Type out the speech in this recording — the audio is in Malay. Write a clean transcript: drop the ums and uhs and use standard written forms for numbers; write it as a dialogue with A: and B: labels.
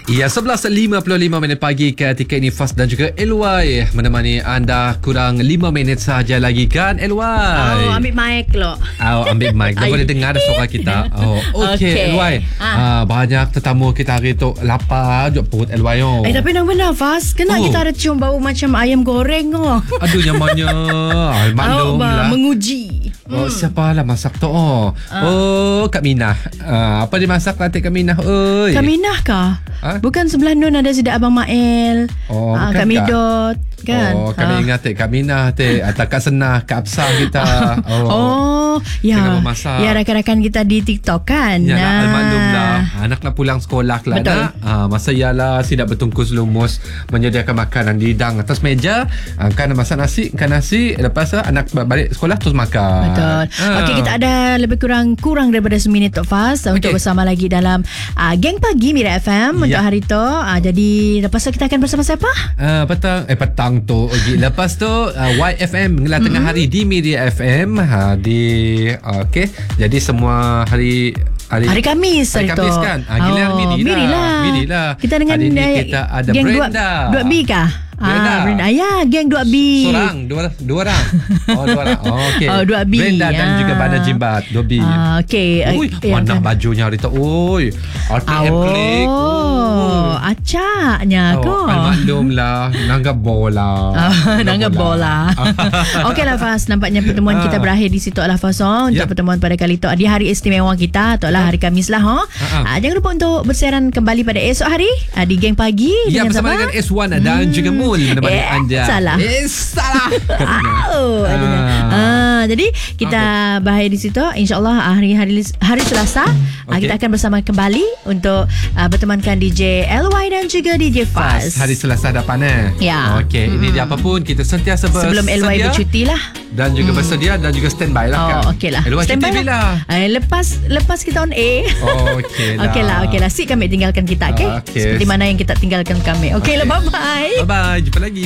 A: Ya, 11.55 pagi ketika ini Fas dan juga LY menemani anda kurang 5 minit sahaja lagi kan LY?
B: Ambil mic lo.
A: Ambil mic. Dah boleh dengar suara kita. Okey. LY. Banyak tetamu kita hari tu lapar je perut LY.
B: Tapi benar Fas, kena kita ada cium bau macam ayam goreng .
A: Aduh nyamannya. Maklum lah.
B: Menguji.
A: Siapa lah masak tu? Kak Minah. Apa dia masak nanti Kak Minah?
B: Kak Minah kah? Bukan sebelah Nun ada Sida Abang Mael. Kak Midot kan?
A: Kami ingat Kak Minah atau Kak Senah, Kak Absah kita.
B: Ya. Ya, rakan-rakan kita di TikTok kan.
A: Ya nak maklum lah. Anak nak pulang sekolah lah.
B: Betul.
A: Masa ialah tidak bertungkus lumus menyediakan makanan di hidang atas meja. Kan masak nasi, lepas anak balik sekolah terus makan.
B: Betul. Okey, kita ada lebih kurang daripada seminit Tok Fas untuk bersama lagi dalam Geng Pagi Mira FM untuk hari tu. Jadi lepas tu kita akan bersama siapa?
A: Petang tu. Lepas tu YFM tengah hari di Mira FM okey. Jadi semua hari Kamis
B: kan.
A: Giliran Miri lah.
B: Kita dengan
A: hari ni kita ada
B: geng
A: Brenda.
B: 2B kah? Brenda. Ya, geng 2B.
A: Seorang, dua orang. Dua orang. Okey.
B: 2B.
A: Brenda dan juga Bana Jimbat, 2B.
B: Okey.
A: Mana bajunya hari tu. RTM Click.
B: Acaknya kau.
A: Maklum lah. Nangga bola.
B: Nangga bola. Okey lah Fas, nampaknya pertemuan kita berakhir di situ lah Fas. Untuk pertemuan pada kali tu di hari istimewa kita, itulah hari Kamis lah. Jangan lupa untuk bersiaran kembali pada esok hari di Geng Pagi dengan
A: bersama dengan S1 dan juga Mul menemani anda.
B: Salah. Jadi kita berakhir di situ. InsyaAllah hari Selasa kita akan bersama kembali untuk bertemankan DJ LY dan juga DJ Faz.
A: Hari Selasa depan
B: Ya.
A: Okey, ini dia apa pun kita sentiasa bersedia
B: sebelum LY bercuti lah.
A: Dan juga bersedia dan juga standby lah kan.
B: Okey lah.
A: LY
B: standby
A: cuti bila?
B: Lepas kita on air.
A: Okey lah.
B: Okey lah. Si kami tinggalkan kita, okey? Seperti mana yang kita tinggalkan kami. Okey lah, bye-bye.
A: Bye-bye. Jumpa lagi.